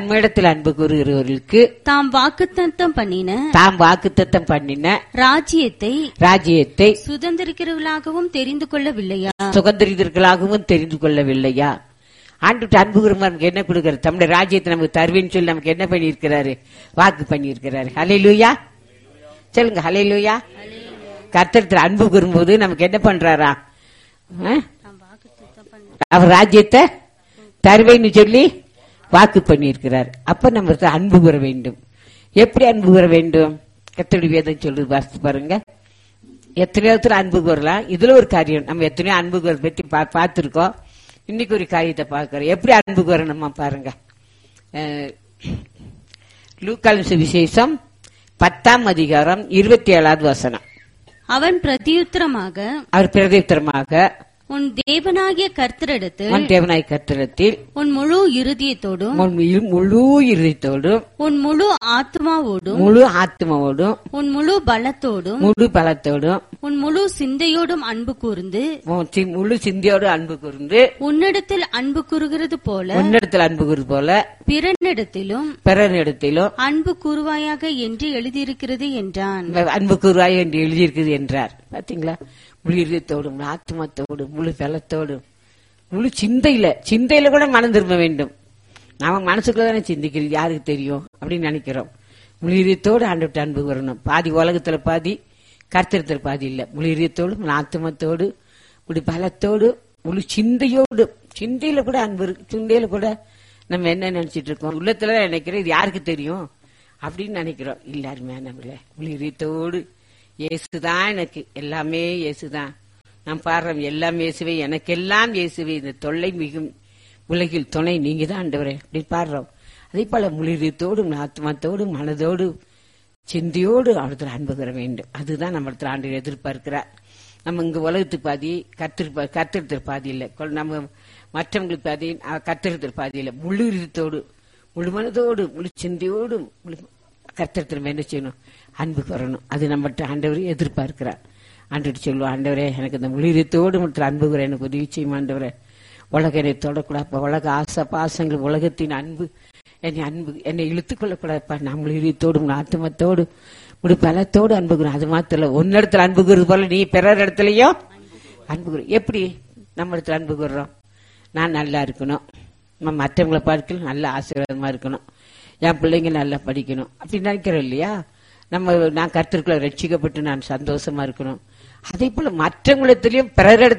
தம்மிடத்தில் அன்பு கூறுகிறவர்களுக்கு தாம் வாக்குத்தத்தம் பண்ணின ராஜ்யத்தை சுதந்திரிக்கிறவர்களாகவும் தெரிந்து கொள்ளவில்லையா? சுதந்திரிகளாகவும் தெரிந்து கொள்ளவில்லையா? ஆண்டு அன்பு கூறுமா நமக்கு என்ன கொடுக்கிறார்? தம்முடைய ராஜ்யத்தை நமக்கு தருவேன்னு சொல்லி நமக்கு என்ன பண்ணியிருக்கிறாரு? வாக்கு பண்ணியிருக்கிறாரு. ஹல்லேலூயா சொல்லுங்க. ஹல்லேலூயா. கர்த்தர் அன்பு கூறும்போது நமக்கு என்ன பண்றாரா? அவர் ராஜ்யத்தை தருவேன்னு சொல்லி வாக்கு பண்ணியிருக்கிறார். அப்ப நம்ம அன்பு கூற வேண்டும். எப்படி அன்பு கூற வேண்டும்? கர்த்தருடைய வேதம் சொல்லுது, வாசித்து பாருங்க. எத்தனையோ அன்பு கூறலாம். இதுல ஒரு காரியம் நம்ம எத்தனையோ அன்பு கூற பத்தி பார்த்திருக்கோம். இன்னைக்கு ஒரு காரியத்தை பார்க்கிறோம். எப்படி அன்பு கூறணுமா பாருங்க. லூக்காவின் சுவிசேஷம் 10ஆம் அதிகாரம் 27வது வசனம். அவர் பிரதியுத்தரமாக உன் தேவனாகிய கர்த்தரிடத்தில் உன் முழு இருதயத்தோடும் உன் முழு ஆத்மாவோடும் உன் முழு பலத்தோடும் உன் முழு சிந்தையோடும் அன்பு கூர்ந்து உன்னிடத்தில் அன்பு கூறுகிறது போல பிறனிடத்திலும் அன்பு கூறுவாயாக என்று எழுதியிருக்கிறது என்றான். அன்பு கூறுவாய் என்று எழுதியிருக்கிறது என்றார். பாத்தீங்களா? முழு இதயத்தோடும் ஆத்மத்தோடும் முழு பலத்தோடும் முழு சிந்தையில கூட மனம் திரும்ப வேண்டும். நாம மனசுக்குள்ளதானே சிந்திக்கிறது, யாருக்கு தெரியும் அப்படின்னு நினைக்கிறோம். முழு இதயத்தோடு ஆண்டவர்கிட்ட அன்பு வரணும். பாதி உலகத்துல பாதி, கர்த்தரத்துல பாதி இல்ல. முழு இதயத்தோடும் ஆத்மத்தோடு முழு பலத்தோடு முழு சிந்தையில கூட அன்பு இருக்கு. சிந்தையில கூட நம்ம என்ன நினைச்சிட்டு இருக்கோம்? உள்ளத்துல நினைக்கிறோம், இது யாருக்கு தெரியும் அப்படின்னு நினைக்கிறோம். எல்லாருமே நம்மள முழு இதயத்தோடு இயேசுதான் எனக்கு எல்லாமே, இயேசுதான் நான் பாடுறோம், எல்லாம் இயேசுவே, எனக்கு எல்லாம் இயேசுவே, இந்த தொல்லை மிகும் உலகில் துணை நீங்க தான் ஆண்டவரே அப்படி பாடுறோம். அதே போல முழுதோடும் ஆத்மாத்தோடு மனதோடு சிந்தையோடு அவரத்தில் அன்பு பெற வேண்டும். அதுதான் நம்ம ஆண்டவர் எதிர்பார்க்கிறார். நம்ம இங்க உலகத்துக்கு பாதி, கர்த்தரத்தில் பாதி இல்லை. நம்ம மற்றவங்களுக்கு பாதி, கர்த்தரத்தில் பாதி இல்லை. முழு இதயத்தோடு முழு மனதோடு முழு சிந்தையோடு கர்த்தரத்தில் என்ன செய்யணும்? அன்பு வரணும். அது நம்மகிட்ட ஆண்டவரை எதிர்பார்க்கிறார். ஆண்டவர் சொல்லுவோம், ஆண்டவரே எனக்கு இந்த முழுதோடு மட்டும் அன்பு கூற எனக்கு உதவி செய்யும் ஆண்டவரே. உலக என்னை தொடக்கூடாது, உலக ஆசை பாசங்கள், உலகத்தின் அன்பு என்னை இழுத்துக் கொள்ளக்கூடாதுப்பா. நான் முழுதோடு ஆத்மத்தோடு முழு பலத்தோடு அன்பு கூறும். அது மாத்திரம் இல்ல, ஒன்னிடத்துல அன்பு கூறுறது போல நீ பிறர் இடத்துலயும் அன்பு கூறு. எப்படி நம்ம இடத்துல அன்பு கூறுறோம்? நான் நல்லா இருக்கணும், மற்றவங்களை பார்க்கணும், நல்ல ஆசீர்வாதமா இருக்கணும், என் பிள்ளைங்க நல்லா படிக்கணும் அப்படின்னு நினைக்கிறோம் இல்லையா? நான் கர்த்தருக்குள்ள ரட்சிக்கப்பட்டு நான் சந்தோஷமா இருக்கணும். அதே போல மற்றவங்களிடத்திலயும்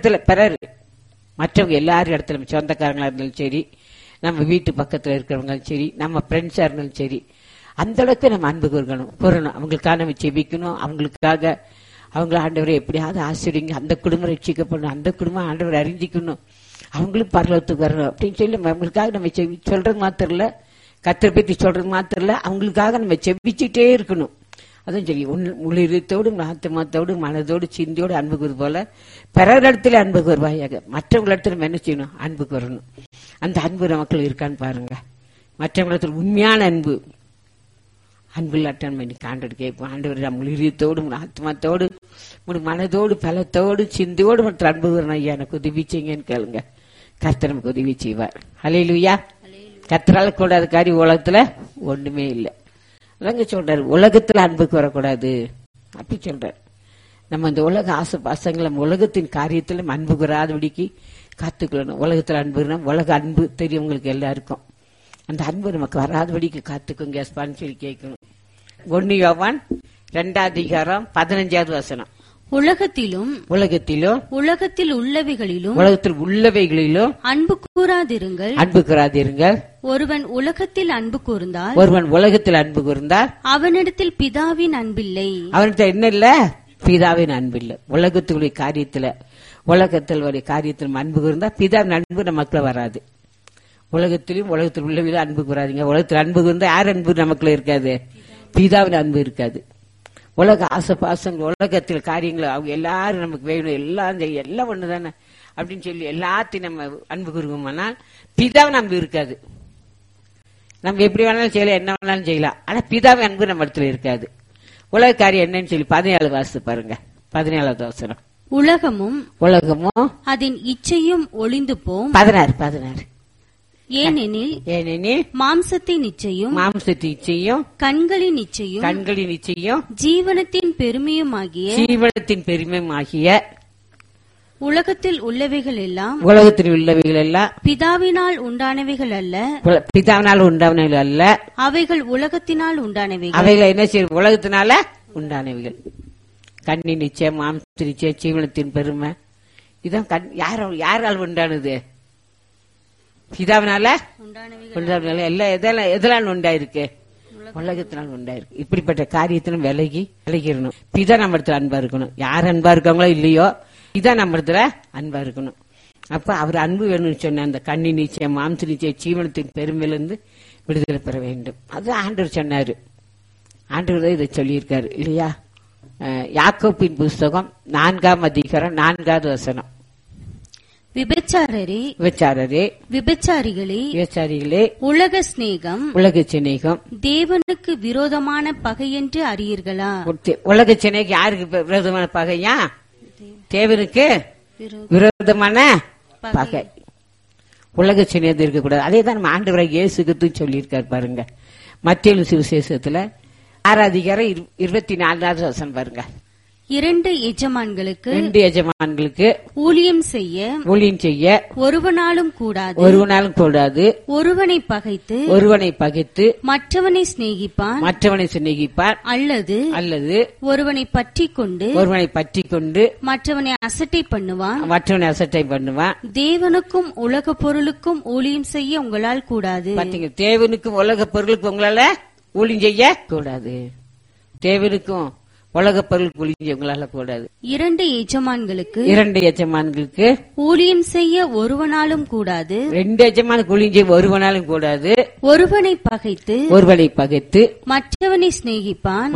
மற்றவங்க எல்லாரும் இடத்துல, சொந்தக்காரங்களா இருந்தாலும் சரி, நம்ம வீட்டு பக்கத்துல இருக்கிறவங்களும் சரி, நம்ம ஃப்ரெண்ட்ஸா இருந்தாலும் சரி, அந்த அளவுக்கு நம்ம அன்பு கூறணும். அவங்களுக்காக நம்ம செபிக்கணும். அவங்களுக்காக அவங்கள ஆண்டவரை எப்படியாவது ஆசிரியங்க, அந்த குடும்பம் ரட்சிக்கப்படணும், அந்த குடும்பம் ஆண்டவரை அறிஞ்சிக்கணும், அவங்களும் பரலோகத்துக்கு வரணும் அப்படின்னு சொல்லி அவங்களுக்காக நம்ம சொல்றது மாத்திரம் இல்ல, கர்த்தரை பத்தி சொல்றது மாத்திரம் இல்ல, அவங்களுக்காக நம்ம செபிச்சுட்டே இருக்கணும். அதுவும் சரி, முழு இதயத்தோடு ஆத்மாத்தோடு மனதோடு சிந்தையோடு அன்பு கூறு போல பிறர் இடத்துல அன்பு கூறுவாயாக. மற்றவங்க இடத்துல நம்ம என்ன செய்யணும்? அன்பு கூறணும். அந்த அன்பு நமக்குள்ள இருக்கான்னு பாருங்க. மற்றவங்க இடத்துல உண்மையான அன்பு இல்லாட்டம் இன்னைக்கு ஆண்டவர் கேட்போம். ஆண்டவர் முழு இதயத்தோடு ஆத்மாத்தோடு முழு மனதோடு பலத்தோடு சிந்தையோடு மற்ற அன்பு கூறணும். ஐயா எனக்கு உதவி செய்யுங்கன்னு கேளுங்க, கர்த்தர் நமக்கு உதவி செய்வார். ஹல்லேலூயா. கர்த்தரால கூடாத காரியம் உலகத்துல ஒண்ணுமே இல்லை. அதாங்க சொல்றாரு, உலகத்துல அன்புக்கு வரக்கூடாது அப்படி சொல்றாரு. நம்ம இந்த உலக ஆசை பாசங்களை நம்ம உலகத்தின் காரியத்துல அன்பு கூறாதபடிக்கு காத்துக்கொள்ளணும். உலகத்துல அன்புனா உலக அன்பு தெரியும் உங்களுக்கு எல்லாருக்கும். அந்த அன்பு நமக்கு வராதபடிக்கு காத்துக்குங்க சொல்லி கேட்கணும். 1 யோவான் 2ஆம் அதிகாரம் 15வது வசனம். உலகத்தில் உள்ளவைகளிலும் அன்பு கூறாதிருங்கள். ஒருவன் உலகத்தில் அன்பு கூர்ந்தால் அவனிடத்தில் பிதாவின் அன்பில்லை. அவனிடத்தில் என்ன இல்ல? பிதாவின் அன்பில்லை. உலகத்துடைய காரியத்துல அன்பு கூர்ந்தா பிதாவின் அன்பு நமக்குள்ள வராது. உலகத்தில் உள்ளவையில அன்பு கூறாதீங்க. உலகத்தில் அன்பு கூர்ந்தா யார் அன்பு நமக்குள்ள இருக்காது? பிதாவின் அன்பு இருக்காது. உலக ஆசை பாசங்கள், உலகத்தில் காரியங்கள், அவங்க எல்லாரும் நமக்கு வேணும், எல்லாம் ஒண்ணுதானே அப்படின்னு சொல்லி எல்லாத்தையும் நம்ம அன்பு கூறுவோம்னால் பிதாவின் அன்பு இருக்காது. நம்ம எப்படி வேணாலும் செய்யலாம், என்ன வேணாலும் செய்யலாம், ஆனா பிதாவின் அன்பு நம்ம இடத்துல இருக்காது. உலக காரியம் என்னன்னு சொல்லி 17 வாசித்து பாருங்க. 17வது வசனம். உலகமும் அதன் இச்சையும் ஒளிந்து போம். 16 ஏனெனில் மாம்சத்தின் இச்சையும் கண்களின் இச்சையும் ஜீவனத்தின் பெருமையுமாகிய உலகத்தில் உள்ளவைகள் எல்லாம் பிதாவினால் உண்டானவைகள் அல்ல, அவைகள் உலகத்தினால் உண்டானவைகள். அவைகள் என்ன செய்யும்? உலகத்தினால உண்டானவைகள். கண்ணின் நிச்சயம், மாம்சத்தின் நிச்சயம், ஜீவனத்தின் பெருமை, இதான் யாரால் உண்டானது? பிதாவினால உண்டானவைகள். எல்லாம் எதெல்லாம் உண்டாயிருக்கு? உலகத்தினால் உண்டாயிருக்கு. இப்படிப்பட்ட காரியத்திலும் விலகிடணும். பிதா நம்ம இடத்துல அன்பா இருக்கணும். யார் அன்பா இருக்காங்களோ இல்லையோ, இதான் நம்ம இடத்துல அன்பா இருக்கணும். அப்ப அவர் அன்பு வேணும்னு சொன்ன அந்த கண்ணி நிச்சயம், மாம்ச நிச்சயம், ஜீவனத்தின் பெருமையிலிருந்து விடுதலை பெற வேண்டும். அது ஆண்டவர் சொன்னாரு. ஆண்டவர் தான் இதை சொல்லியிருக்காரு இல்லையா? யாக்கோபின் புஸ்தகம் 4ஆம் அதிகாரம் 4வது வசனம். விபச்சாரிகளே, உலக சிநேகம் தேவனுக்கு விரோதமான பகை என்று அறியீர்களா? உலக சிநேகம் யாருக்கு விரோதமான பகையா? தேவனுக்கு விரோதமான பகை. உலக சிநேகம் இருக்கக்கூடாது. அதே தான் நம்ம ஆண்டவராகிய இயேசு கிறிஸ்து சொல்லியிருக்காரு பாருங்க. மத்தேயு சுவிசேஷத்துல 6 அதிகாரம் 24வது வசனம் பாருங்க. 2 எஜமான்களுக்கு ஊழியம் செய்ய ஒருவனாலும் கூடாது. ஒருவனை பகைத்து மற்றவனை சிநேகிப்பான். அல்லது ஒருவனை பற்றிக் கொண்டு மற்றவனை அசட்டை பண்ணுவான். தேவனுக்கும் உலக பொருளுக்கும் ஊழியம் செய்ய உங்களால் கூடாது. தேவனுக்கும் உலக பொருளுக்கும் உங்களால ஊழியம் செய்ய கூடாது. தேவனுக்கும் உலக பொருள் உங்களால கூடாது. 2 எஜமான்களுக்கு ஊழியம் செய்ய ஒருவனாலும் கூடாது. 2 எஜமானுக்கு ஊழியம் செய்ய ஒருவனாலும் கூடாது. ஒருவனை பகைத்து மற்றவனை சிநேகிப்பான்.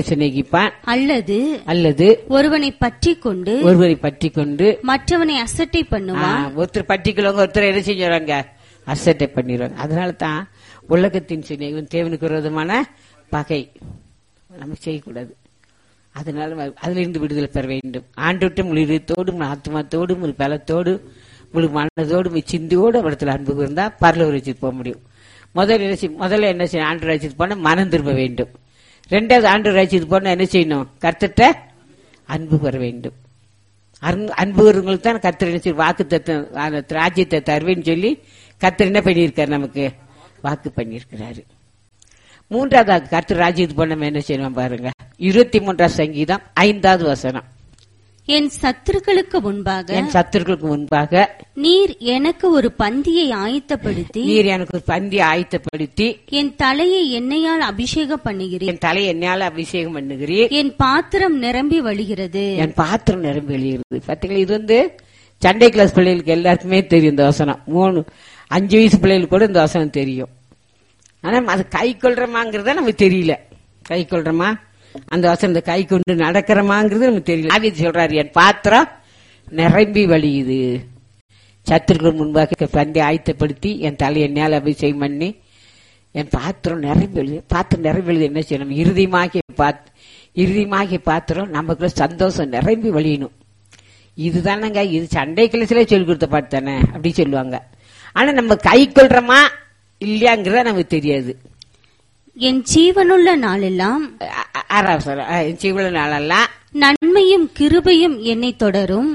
அல்லது ஒருவனை பற்றிக் கொண்டு மற்றவனை அசட்டை பண்ணுவான். ஒருத்தர் பற்றிக்கொள்வாங்க, ஒருத்தர் என்ன செஞ்சாங்க? அசட்டை பண்ணிடுவாங்க. அதனால தான் உலகத்தின் சிநேகம் தேவனுக்கு விரோதமான பகை நம்ம செய்யக்கூடாது. அதனால அதிலிருந்து விடுதலை பெற வேண்டும். ஆண்டோட்டு முழு இதயத்தோடும், ஆத்மாத்தோடும், ஒரு பலத்தோடு, முழு மனதோடும், சிந்தியோடு அவரத்தில் அன்பு இருந்தா பரலோக ராஜ்யத்துக்கு போக முடியும். முதல்ல என்ன செய்யணும்? ஆண்டவர் ராஜ்யத்துக்கு போனா மனம் திரும்ப வேண்டும். 2வது ஆண்டவர் ராஜ்யத்துக்கு போனா என்ன செய்யணும்? கர்த்தர்ட்ட அன்பு பெற வேண்டும். அன்பு வருவங்களுக்கு தான் கர்த்தர் என்ன செய்ய வாக்கு தத்துவம் ராஜ்யத்தை தருவேன்னு சொல்லி கர்த்தர் என்ன பண்ணியிருக்காரு? நமக்கு வாக்கு பண்ணியிருக்கிறாரு. 3வது கர்த்தர் ராஜ்யத்துக்கு போன என்ன செய்யணும் பாருங்க. 23ஆம் சங்கீதம் 5வது வசனம். என் சத்துருக்களுக்கு முன்பாக நீர் எனக்கு ஒரு பந்தியை ஆயத்தப்படுத்தி என் தலையை எண்ணெயால் அபிஷேகம் பண்ணுகிறீர். என் பாத்திரம் நிரம்பி வழிகிறது. பாத்தீங்களா? இது வந்து சண்டே கிளாஸ் பிள்ளைகளுக்கு எல்லாருக்குமே தெரியும் இந்த வசனம். 5 வயசு பிள்ளைகளுக்கு கூட இந்த வசனம் தெரியும். ஆனா அது கை கொள்றமாங்கிறத நமக்கு தெரியல. கை கொள்றமா அந்த வசனத்தை கை கொண்டு நடக்கிறமாங்கிறது நமக்கு தெரியல. தாவீது சொல்றாரு, என் பாத்திரம் நிரம்பி வழியுது. சத்துருக்கள் முன்பாக பந்தி ஆயத்தப்படுத்தி என் தலை என்னால் அபிஷேகம் பண்ணி என் பாத்திரம் நிரம்பி எழுது. பாத்திரம் நிரம்பி எழுது என்ன செய்யணும்? இறுதிமாகிய பாத்திரம் நமக்குள்ள சந்தோஷம் நிரம்பி வழியணும். இதுதானங்க, இது சண்டை கிளாஸ்ல சொல்லி கொடுத்த பாட்டு தானே அப்படி சொல்லுவாங்க. ஆனா நம்ம கை கொள்றோமா இல்லையாங்கிறத நமக்கு தெரியாது. என் ஜீவனுள்ள நாளெல்லாம் நன்மையும் கிருபையும் என்னை தொடரும்.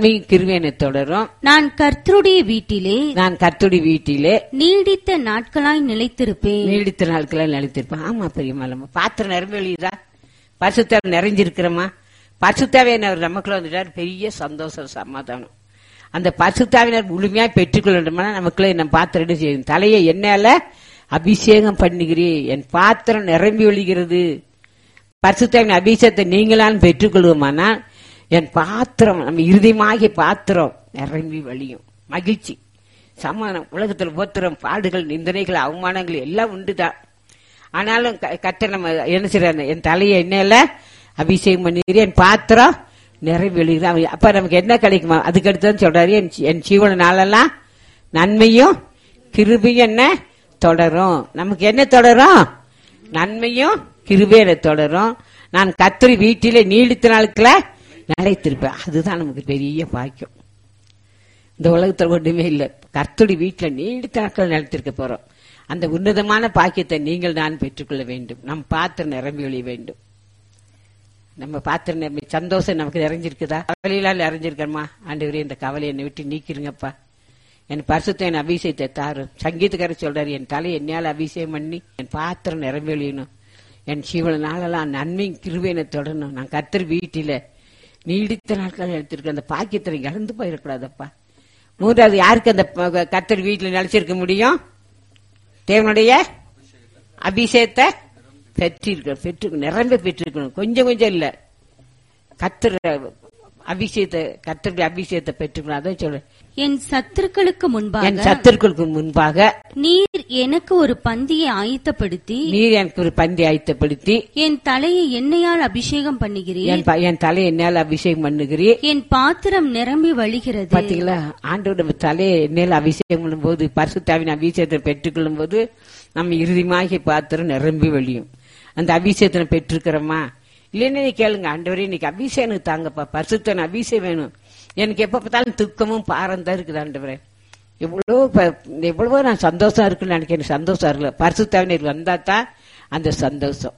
நான் கர்த்தருடைய வீட்டிலே நீடித்த நாட்களாய் நிலைத்திருப்பேன். ஆமா, பெரியம்மா பாத்திரம் நிரம்பி எழுதா? பரிசுத்தாவி நிறைஞ்சிருக்கிறோமா? பரிசுத்தாவியினர் நமக்குள்ள வந்துட்டார். பெரிய சந்தோஷம், சமாதானம். அந்த பரிசுத்தாவினர் முழுமையா பெற்றுக்கொள்ள வேண்டுமா? நமக்குள்ள நம்ம பாத்திரம் செய்யும். தலையை என்னால அபிஷேகம் பண்ணுகிறேன், என் பாத்திரம் நிரம்பி ஒழிகிறது. பரிசுத்தாவின் அபிஷேகத்தை நீங்களான்னு பெற்றுக்கொள்வோமானால் என் பாத்திரம், நம்ம இறுதியாகிய பாத்திரம் நிரம்பி வழியும். மகிழ்ச்சி, சமாதானம். உலகத்தில் போத்திரம், பாடுகள், நிந்தனைகள், அவமானங்கள் எல்லாம் உண்டுதான். ஆனாலும் கர்த்தர் நம்ம என்ன செய்யறாரு? என் தலையை என்னால அபிஷேகம் பண்ணுகிறேன், என் பாத்திரம் நிரம்பி வழிகிறேன். அப்ப நமக்கு என்ன கிடைக்குமா? அதுக்கடுத்து சொல்றாரு, என் ஜீவன நாளெல்லாம் நன்மையும் கிருபையும் என்ன தொடரும். நமக்கு என்ன தொடரும்? நன்மையும் கிருபையில தொடரும். நான் கர்த்தர் வீட்டிலே நீடித்த நாட்கள நிலைத்திருப்பேன். அதுதான் நமக்கு பெரிய பாக்கியம். இந்த உலகத்துல ஒண்ணுமே இல்லை. கர்த்தருடைய வீட்டுல நீடித்த நாட்கள் நிலைத்திருக்க போறோம். அந்த உன்னதமான பாக்கியத்தை நீங்கள் நான் பெற்றுக்கொள்ள வேண்டும். நம் பாத்திரம் நிரம்பி ஒழிய வேண்டும். நம்ம பாத்திரம் நிரம்பி சந்தோஷம் நமக்கு நிறைஞ்சிருக்குதா? கவலையிலால் நிறைஞ்சிருக்கணுமா? ஆண்டவரே, இந்த கவலை என்னை விட்டு நீக்கிருங்கப்பா, என் பரிசுத்த என் அபிஷேகத்தை தாரும். சங்கீதக்காரர் சொல்றாரு, என் தலை என்னையால் அபிஷேகம் பண்ணி என் பாத்திரம் நிரம்பி ஒழியணும். என் ஜீவன நாளெல்லாம் நன்மை கிருபையை தொடரணும். நான் கர்த்தர் வீட்டில நீடித்த நாட்கள் எடுத்திருக்க அந்த பாக்கியத்தை இழந்து போயிடக்கூடாதப்பா. மூன்றாவது, யாருக்கு அந்த கர்த்தர் வீட்டில் நிலைச்சிருக்க முடியும்? தேவனுடைய அபிஷேகத்தை பெற்று நிரம்ப பெற்றிருக்கணும். கொஞ்சம் கொஞ்சம் இல்ல, கர்த்தருடைய அபிஷேகத்தை பெற்றுக்கணும். அதான் சொல்றேன், என் சத்துருக்களுக்கு முன்பாக நீர் எனக்கு ஒரு பந்தியை ஆயத்தப்படுத்தி என் தலையை எண்ணெயால் அபிஷேகம் பண்ணுகிறீர். என் தலையை எண்ணெயால் அபிஷேகம் பண்ணுகிறீர். என் பாத்திரம் நிரம்பி வழிகிறது. பாத்தீங்களா? ஆண்டவருடைய தலையை எண்ணெயால் அபிஷேகம் பண்ணும் போது, பரிசுத்தாவின் அபிஷேகத்தை பெற்றுக்கொள்ளும் போது நம்ம இறுதிமாகி பாத்திரம் நிரம்பி வழியும். அந்த அபிஷேகத்தை பெற்றிருக்கிறோமா இல்லைன்னு கேளுங்க. ஆண்டவரே, இன்னைக்கு அபிஷேகம் தாங்கப்பா, பரிசுத்தன் அபிஷேகம் வேணும். எனக்கு எப்ப பார்த்தாலும் துக்கமும் பாரம் தான் இருக்குது ஆண்டவரே. எவ்வளவோ நான் சந்தோஷம் இருக்குன்னு நினைக்கிறேன். சந்தோஷம் இருக்குல்ல, பரிசுத்தாவினர் வந்தா தான் அந்த சந்தோஷம்.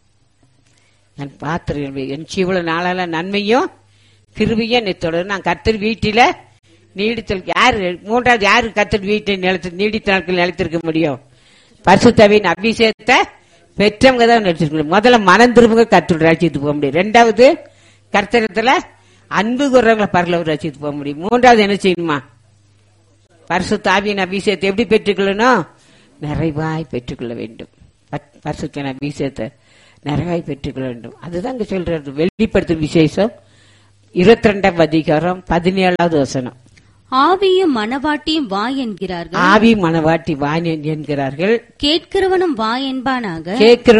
நான் பாத்திரம் என் இவ்வளவு நாளால நன்மையும் கிருபையும் என்னை தொடரும். நான் கர்த்தர் வீட்டில நீடித்தல் யாரு? மூன்றாவது யாரு கர்த்தர் வீட்டை நீடித்த நாட்கள் நிலைத்திருக்க முடியும்? பரிசுத்தாவின் அபிஷேகத்தை பெற்றவங்க தான் நினைச்சிருக்கணும். முதல்ல மனம் திரும்புங்க, கர்த்தர் ராஜ்யத்துக்கு போக முடியும். ரெண்டாவது, கர்த்தரத்துல அன்பு கூறவங்களை பரலோக ராஜ்யத்துக்கு போக முடியும். மூன்றாவது என்ன செய்யணுமா? பரிசுத்த ஆவியின் அபிஷேகத்தை எப்படி பெற்றுக்கொள்ளணும்? நிறைவாய் பெற்றுக்கொள்ள வேண்டும். பரிசுத்த அபிஷேகத்தை நிறைவாய் பெற்றுக்கொள்ள வேண்டும். அதுதான் இங்க சொல்றது. வெளிப்படுத்தும் விசேஷம் 22ஆம் அதிகாரம் 17வது வசனம். ஆவியும் மனவாட்டியும் வா என்கிறார்கள். ஆவி மனவாட்டி வா என்கிறார்கள். கேட்கிறவனும் வா என்பானாக.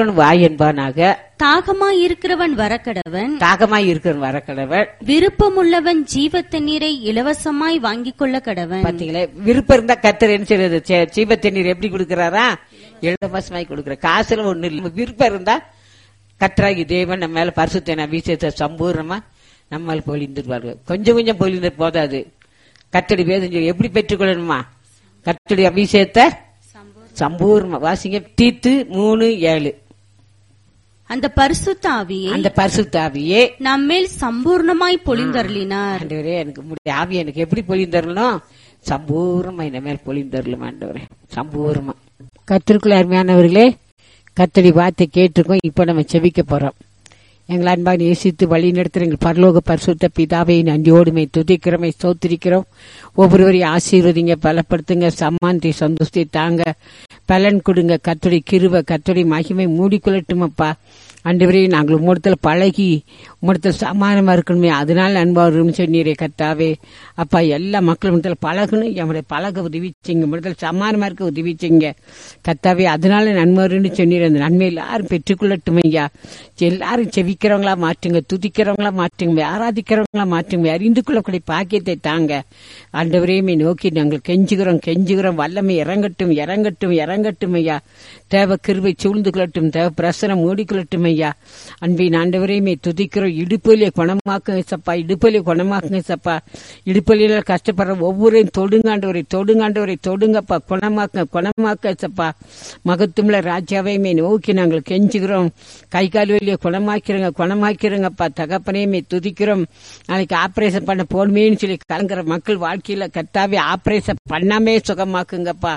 தாகமாய் இருக்கிறவன் வரக்கடவன். விருப்பமுள்ளவன் ஜீவத்தண்ணீரை இலவசமாய் வாங்கிக் கொள்ள கடவன். பாத்தீங்களா? விருப்பம் இருந்தா கர்த்தர் என்ன செய்யறது? ஜீவத்தண்ணீர் எப்படி கொடுக்கிறாரா? இலவசமாய் கொடுக்கிற. காசுல ஒண்ணு இல்ல. விருப்பம் இருந்தா கர்த்தராகி தேவன் நம்ம மேல பரிசுத்த அபிஷேகத்தை சம்பூர்ணமா நம்மால் பொழிந்துருவார்கள். கொஞ்சம் கொஞ்சம் பொழிந்து போதாது. கர்த்தருடைய வேதம் எப்படி பெற்றுக்கொள்ளணுமா? கர்த்தருடைய அபிஷேகத்தை சம்பூர்ணமா வாசிங்க. தீத்து 3:7. அந்த பரிசுத்த ஆவியே நம்மேல் சம்பூர்ணமாய் பொழிந்தருளினார். ஆண்டவரே, எனக்கு ஆவி எனக்கு எப்படி பொழிந்தரணும்? சம்பூர்ணமா இந்த மேல் பொழிந்தருளும் ஆண்டவரே, சம்பூர்ணமா. கர்த்தருக்குள்ள அருமையானவர்களே, கர்த்தருடைய வார்த்தை கேட்டிருக்கோம். இப்ப நம்ம செபிக்க போறோம். எங்கள் அன்பாக நேசித்து வழி நடத்துகிற எங்கள் பரலோக பரிசுத்த பிதாவை நன்றியோடுமை துதிக்கிறோமை ஸ்தோத்திரிக்கிறோம். ஒவ்வொருவரையும் ஆசீர்வதிங்க, பலப்படுத்துங்க, சமாந்தி சந்தோஷத்தை தாங்க, பலன் கொடுங்க. கர்த்தருடைய கிருபை கர்த்தருடைய மகிமை மூடிக்கொள்ளட்டும் அப்பா. ஆண்டவரே, நாங்கள் உம்மிடத்தில் பழகி உம்மிடத்தில் சமானமா இருக்கணுமே, அதனால அன்பா சொன்னீரே கர்த்தாவே. அப்பா, எல்லா மக்களும் பழகணும், நம்முடைய பழக உதவிச்சிங்க, உம்மிடத்தில் சமானமா இருக்க உதவிச்சிங்க கர்த்தாவே. அதனால நன்மைன்னு சொன்னீர். அந்த நன்மை எல்லாரும் பெற்றுக்கொள்ளட்டும் ஐயா. எல்லாரும் செவிக்கிறவங்களா மாற்றுங்க, துதிக்கிறவங்களா மாற்றுங்க, ஆராதிக்கிறவங்களா மாற்றுங்க, அறிந்து கொள்ளக்கூடிய பாக்கியத்தை தாங்க ஆண்டவரே. நோக்கி நாங்கள் கெஞ்சுகிறோம். வல்லமை இறங்கட்டும் ஐயா. தேவ கிருபை சூழ்ந்து கொள்ளட்டும், தேவ பிரசனம் மூடிக்கொள்ளட்டும் ஐயா. அன்பின் ஆண்டவரே, துதிக்கிறோம். இடுப்பலியை குணமாக்குங்க சப்பா. இடுப்பலியில கஷ்டப்படுற ஒவ்வொருவரையும் தொடுங்கப்பா. குணமாக்க சப்பா. மகத்துவமுள்ள ராஜாவை நோக்கி நாங்கள் கெஞ்சுகிறோம். கை கால் வலியை குணமாக்கிறங்கப்பா. தகப்பனே துதிக்கிறோம். நாளைக்கு ஆபரேஷன் பண்ண போடுமேன்னு சொல்லி கலங்குற மக்கள் வாழ்க்கையில கர்த்தாவே ஆபரேஷன் பண்ணாமே சுகமாக்குங்கப்பா.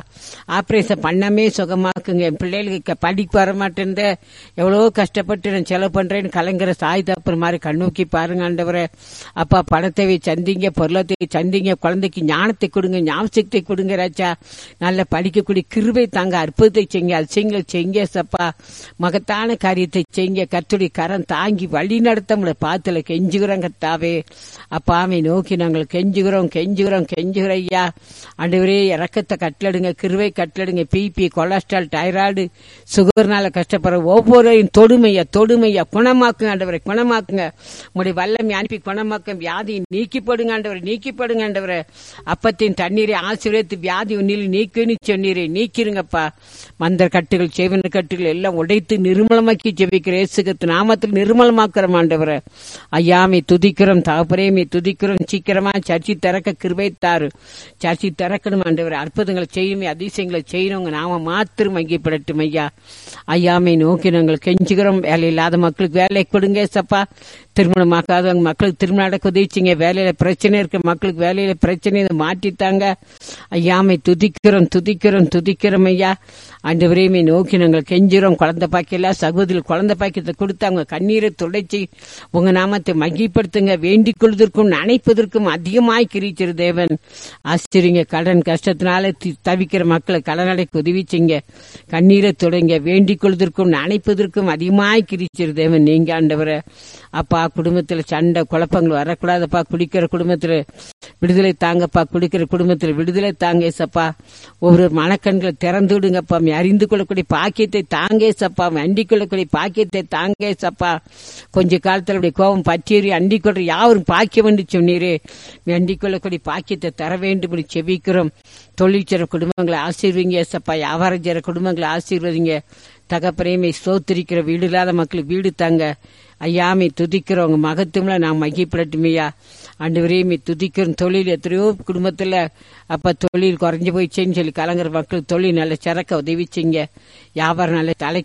என் பிள்ளைகளுக்கு படிக்க வர மாட்டேன், எவ்வளவோ கஷ்டப்பட்டு நான் செலவு பண்றேன்னு கலங்குற சாய் தப்புற மாதிரி கண்ணோக்கி பாருங்க ஆண்டவரே. அப்பா, பணத்தை சந்திங்க, பொருளத்தை சந்திங்க, குழந்தைக்கு ஞானத்தை கொடுங்க, ஞாபகத்தை கொடுங்க ராஜா. நல்ல படிக்கக்கூடிய கிருபை தாங்க, அற்புதத்தை செய்யுங்க சப்பா. மகத்தான காரியத்தை செய்யுங்க. கர்த்தருடைய கரம் தாங்கி வழி நடத்த பாத்துல கெஞ்சுகிறோம் கர்த்தாவே. அப்பாவை நோக்கி நாங்கள் கெஞ்சுகிறோம் ஐயா. ஆண்டவரே, இரக்கத்தை கட்டளடுங்க, கிருபை கட்டளடுங்க. பிபி, கொலஸ்ட்ரால், தைராய்டு, சுகர்னால கஷ்டப்படுற ஒவ்வொருவரையும் தொடுமையா தொடுமையா தொடுமையா குணமாக்குங்க ஆண்டவரை, குணமாக்குங்க. உங்களுடைய வல்லமை அனுப்பி குணமாக்கும். வியாதியை நீக்கிப்படுங்க ஆண்டவரை, நீக்கிப்படுங்க ஆண்டவரை. அப்பத்தின் தண்ணீரை ஆசீர்வதித்து வியாதி உன்னில் நீக்குன்னு சொன்னீரே, நீக்கிருங்கப்பா. மந்திர கட்டுகள் செய்வன கட்டுகள் எல்லாம் உடைத்து நிர்மலமாக்கி ஜெபிக்கிற இயேசுவின் நாமத்தில் நிர்மலமாக்குறோம் ஆண்டவரை. ஐயாமை துதிக்கிறோம், தகப்பனே துதிக்கிறோம். சீக்கிரமா சர்ச்சை திறக்க கிருபை தாரு. சர்ச்சை திறக்கணும் ஆண்டவரை. அற்புதங்களை செய்யணுமே, அதிசயங்களை செய்யணும். உங்க நாம மாத்திரம் மையப்படட்டும் ஐயா. ஐயாமை நோக்கி நாங்கள் கெஞ்சுகிறோம். வேலை இல்லாத மக்களுக்கு வேலை கொடுங்க சப்பா. திருமணமாக்காதவங்க மக்களுக்கு திருமணம் நடக்க உதவிச்சிங்க. வேலையில பிரச்சனை இருக்க மக்களுக்கு வேலையில பிரச்சனையை மாற்றித்தாங்க. ஐயாமை துதிக்கிறோம், துதிக்கிறோம், துதிக்கிறோம் ஐயா. ஆண்டவரையுமே நோக்கி நாங்கள் கெஞ்சுறோம். குழந்தை பாக்கியல சகோதரி குழந்தை பாக்கியத்தை கொடுத்தாங்க. கண்ணீரை துடைச்சி உங்க நாமத்தை மகிப்படுத்துங்க. வேண்டிக் கொள்வதற்கும் நினைப்பதற்கும் அதிகமாய் கிரிச்சிரு தேவன். ஆசிரியங்க. கடன் கஷ்டத்தினால தவிக்கிற மக்களை கடன் அடைக்க உதவிச்சிங்க. கண்ணீரை தொடங்க. வேண்டிக் கொள்வதற்கும் நினைப்பதற்கும் அதிகமாய் கிரிச்சிரு தேவன். நீங்க ஆண்டவரை அப்பா, குடும்பத்துல சண்டை குழப்பங்கள் வரக்கூடாதப்பா. குடிக்கிற குடும்பத்துல விடுதலை தாங்கப்பா. குடிக்கிற குடும்பத்துல விடுதலை தாங்க சப்பா. ஒவ்வொரு மனக்கண்களை திறந்து விடுங்கப்பா. அறிந்து கொள்ளக்கூடிய பாக்கியத்தை தாங்கே சப்பா. அண்டிக் கொள்ளக்கூடிய பாக்கியத்தை தாங்கே சப்பா. கொஞ்ச காலத்துல அப்படி கோபம் பற்றியறி அண்டிக் கொள்ற யாரும் பாக்கியம் என்று சொன்னீரே. அண்டிக் கொள்ளக்கூடிய பாக்கியத்தை தர வேண்டும் செபிக்கிறோம். தொழில் செய்ற குடும்பங்களை ஆசீர்வதிங்க சப்பா. வியாபாரம் செய்ற குடும்பங்களை ஆசீர்வதிங்க. தகப்பனே ஸ்தோத்திரிக்கிற வீடு இல்லாத மக்களுக்கு வீடு தாங்க. ஐயாமை துதிக்கிறவங்க மகத்துவம்ல நான் மகிப்படட்டுமையா. ஆண்டவரே துதிக்கிறோம். தொழில் எத்தனையோ குடும்பத்துல அப்ப தொழில் குறைஞ்சு போயிடுச்சேன்னு சொல்லி கலங்குற மக்களுக்கு தொழில் நல்ல சிறக்க உதவிச்சிங்க. வியாபாரம் நல்ல தலை